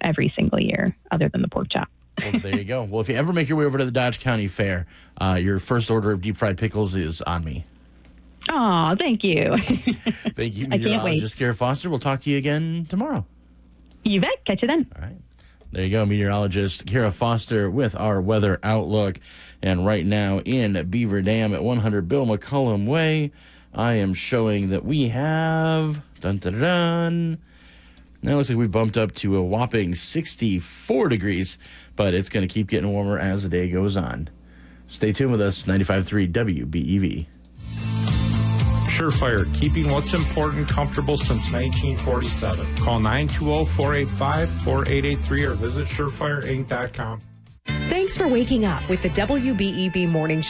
every single year, other than the pork chop. Well, there you go. Well, if you ever make your way over to the Dodge County Fair, your first order of deep fried pickles is on me. Oh, thank you. Thank you, I can't wait. meteorologist Kara Foster. We'll talk to you again tomorrow. You bet. Catch you then. All right. There you go, meteorologist Kara Foster with our weather outlook. And right now in Beaver Dam at 100 Bill McCullum Way, I am showing that we have... Dun, dun, dun, dun. Now it looks like we bumped up to a whopping 64 degrees, but it's going to keep getting warmer as the day goes on. Stay tuned with us, 95.3 WBEV. Surefire, keeping what's important comfortable since 1947. Call 920-485-4883 or visit surefireinc.com. Thanks for waking up with the WBEV Morning Show.